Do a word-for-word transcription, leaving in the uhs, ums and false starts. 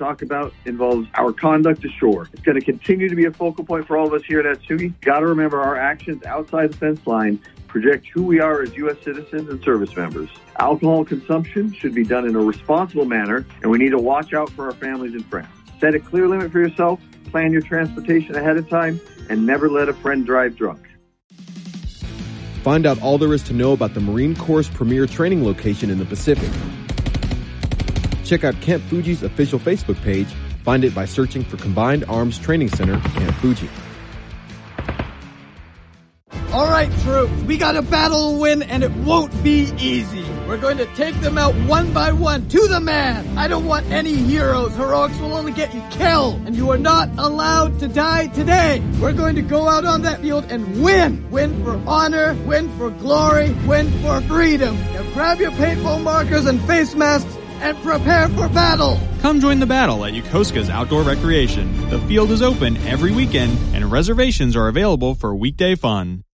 talk about involves our conduct ashore. It's going to continue to be a focal point for all of us here at Atsugi. Got to remember our actions outside the fence line project who we are as U S citizens and service members. Alcohol consumption should be done in a responsible manner, and we need to watch out for our families and friends. Set a clear limit for yourself, plan your transportation ahead of time, and never let a friend drive drunk. Find out all there is to know about the Marine Corps' premier training location in the Pacific. Check out Camp Fuji's official Facebook page. Find it by searching for Combined Arms Training Center, Camp Fuji. All right, troops, we got a battle to win, and it won't be easy. We're going to take them out one by one, to the man. I don't want any heroes. Heroics will only get you killed, and you are not allowed to die today. We're going to go out on that field and win. Win for honor, win for glory, win for freedom. Now grab your paintball markers and face masks and prepare for battle. Come join the battle at Yokosuka's Outdoor Recreation. The field is open every weekend, and reservations are available for weekday fun.